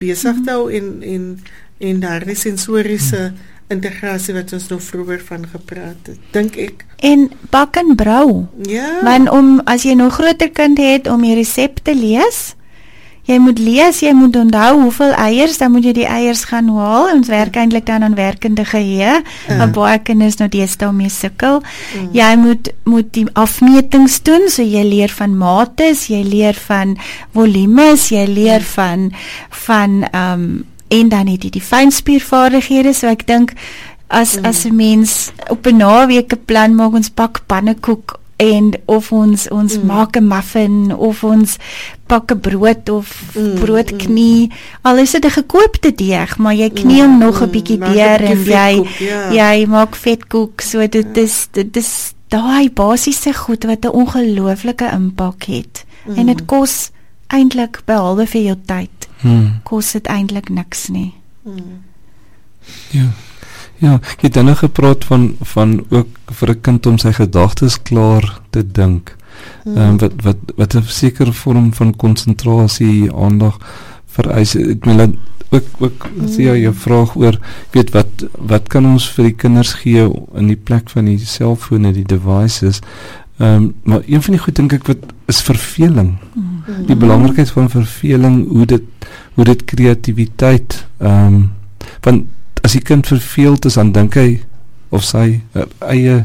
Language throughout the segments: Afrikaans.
besig te hou en daardie sensoriese integrasie wat ons nou vroeër van gepraat het, dink ek. En bak en brou. Ja. Want as jy nou groter kind het om die resep te lees, jy moet lees, jy moet onthou hoeveel eiers, dan moet jy die eiers gaan haal. Ons werk eintlik dan aan werkende geheue, maar baie kinders nou deesdae mee sukkel. Jy moet die afmetings doen, so jy leer van mates, jy leer van volumes, jy leer van en dan het jy die fynspiervaardighede, so ek dink as 'n mens op 'n naweek 'n plan maak, ons bak pannekoek en of ons maak 'n muffin of ons bak 'n brood of broodknie, al is dit 'n gekoopte deeg, maar jy knie hom nog 'n bietjie deur en jy maak vetkoek, so dit is daai basiese goed wat 'n ongelooflike impak het. En dit kos eintlik behalwe vir jou tyd. Kos dit eintlik niks nie. Ja, ek het dan nog gepraat van ook vir 'n kind om sy gedagtes klaar te dink. Wat 'n sekere vorm van konsentrasie, aandag vereis. Ek meen ook sê jy vraag oor, weet wat kan ons vir die kinders gee in die plek van die selfone, die devices. Maar een van die goed dink ek wat is verveling. Die belangrikheid van verveling, hoe dit kreatiwiteit, want as die kind verveeld is, dan dink hy of sy eie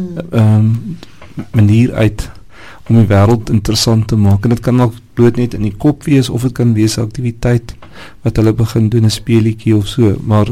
manier uit om die wêreld interessant te maak, en dit kan ook bloot net in die kop wees, of dit kan wees 'n aktiwiteit wat hulle begin doen, 'n speelietjie of so, maar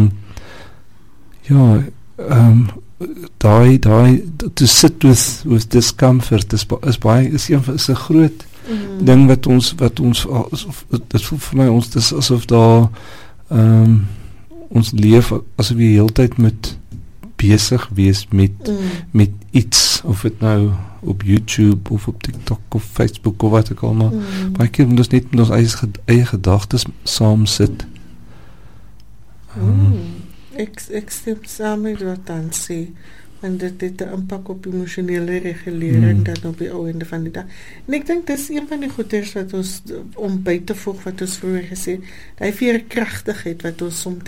daai to sit with discomfort is 'n groot ding wat ons dit voel vir my, ons dis asof daar ons leef asof jy heeltyd moet besig wees met iets, of dit nou op YouTube of op TikTok of Facebook of wat ek al, maar baie keer moet ons net met ons eie gedagtes saam sit. Ek stem saam met wat dan sê, want dit het 'n impak op emosionele regulering dan op die ou einde van die dag. En ek dink dis een van die goeders wat ons, om by te voeg wat ons vroeër gesê, die veerkragtigheid wat ons soms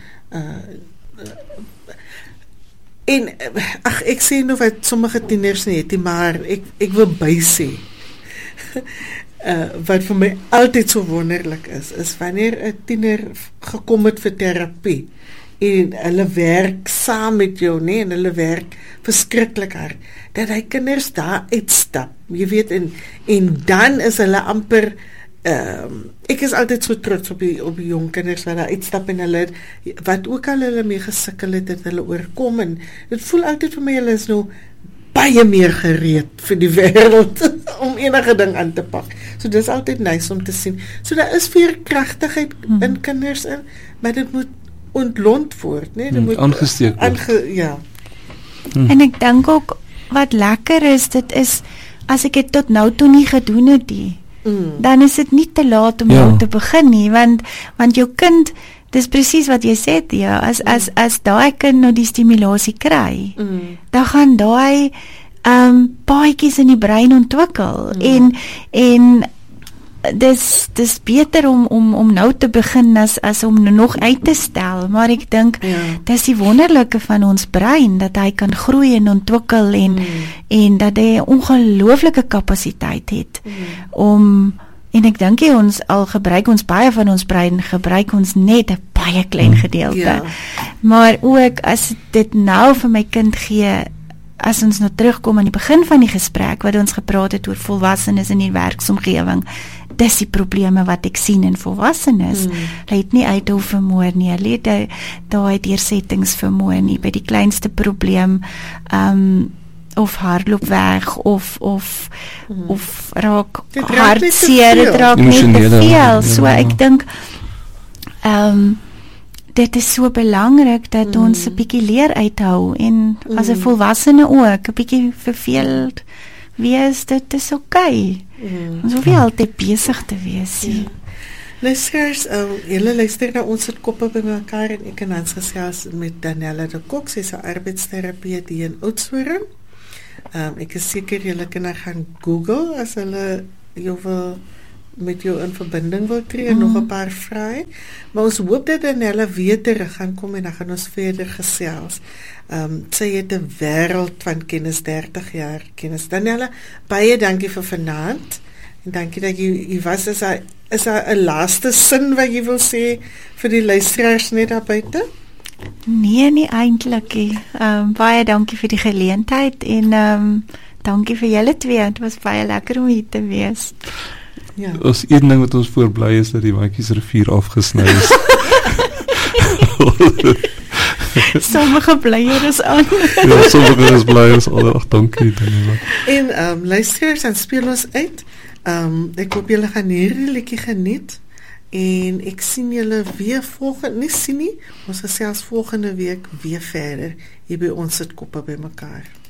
en ek sê nou wat sommige tieners nie het, maar ek wil bysê wat vir my altyd so wonderlik is wanneer 'n tiener gekom het vir terapie en hulle werk saam met jou, nee, en hulle werk verskriklik hard, dat hy kinders daar uitstap, jy weet, en dan is hulle amper ek is altyd so trots op die jong kinders wat daar uitstap en hulle, wat ook al hulle mee gesukkel het hulle oorkom, en dit voel altyd vir my, hulle is nou baie meer gereed vir die wêreld om enige ding aan te pak. So dis altyd nice om te sien. So daar is veerkragtigheid in kinders in, maar dit moet ontlont word, nee, dit moet aangesteek word. En ek dink ook wat lekker is, dit is as ek dit tot nou toe nie gedoen het nie, dan is dit nie te laat om nou te begin nie, want jou kind, dis presies wat jy sê, as daai kind nou die stimulasie kry, dan gaan daai paadjies in die brein ontwikkel, en dis beter om nou te begin as om nog uit te stel, maar ek dink dis die wonderlike van ons brein, dat hy kan groei en ontwikkel en dat hy 'n ongelooflike kapasiteit het en ek dink ons al gebruik ons baie van ons brein, gebruik ons net 'n baie klein gedeelte, maar ook as dit nou vir my kind gee, as ons nou terugkom aan die begin van die gesprek, wat ons gepraat het oor volwassenes in die werksomgewing, dis die probleme wat ek sien in volwassenes. Hulle het nie uithou vermoë nie, hulle het daai deursettingsvermoë nie, by die kleinste probleem, of hardloop weg, of raak hartseer, dit raak net te veel, so ek dink, dit is so belangrik dat ons 'n bietjie leer uithou, en as 'n volwassene ook 'n bietjie verveeld wees, dit is okay. Ons hoef nie altyd besig te wees nie. Luisteraars, julle luister na ons het koppe by mekaar, en ek en Hans gesels met Daniella de Kok, sy is 'n arbeidsterapeut hier in Oudtshoorn. Ek is seker julle kan gaan Google as hulle jou wil met jou in verbinding wil tree en nog 'n paar vrae. Maar ons hoop dat Daniella weer terug gaan kom en dan gaan ons verder gesels. Sy het 'n wêreld van kennis, 30 jaar kennis. Daniella, baie dankie vir vanaand en dankie dat jy was. Is daar 'n laaste sin wat jy wil sê vir die luisteraars net daar buite? Nee, nie eintlik nie. Baie dankie vir die geleentheid en dankie vir julle twee. Dit was baie lekker om hier te wees. Ja. Ons een ding wat ons voorbly is dat die Matjies rivier afgesny is. Sommige blyer is aan. Ja, sommige is bly is al. Ag, dankie Daniella. En luisteraars, dan speel ons uit. Ek hoop julle gaan hierdie liedjie geniet. En ek sien julle weer ons gesels volgende week weer verder hier by ons sit koppe by mekaar.